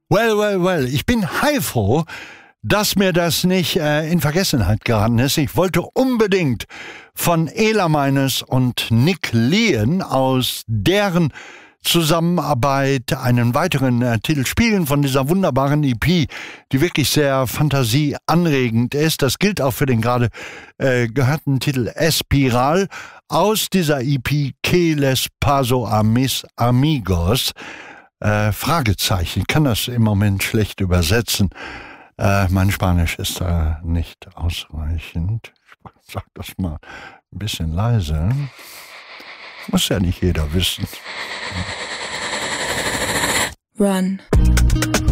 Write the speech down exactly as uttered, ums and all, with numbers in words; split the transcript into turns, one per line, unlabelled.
Well, well, well, ich bin heilfroh, dass mir das nicht äh, in Vergessenheit geraten ist. Ich wollte unbedingt von Ela Meines und Nick Lehen aus deren Zusammenarbeit einen weiteren äh, Titel spielen von dieser wunderbaren E P, die wirklich sehr fantasieanregend ist. Das gilt auch für den gerade äh, gehörten Titel Espiral aus dieser E P Que les paso a mis amigos. Äh, Fragezeichen, ich kann das im Moment schlecht übersetzen. Äh, mein Spanisch ist da nicht ausreichend. Ich sag das mal ein bisschen leise. Muss ja nicht jeder wissen.
Run.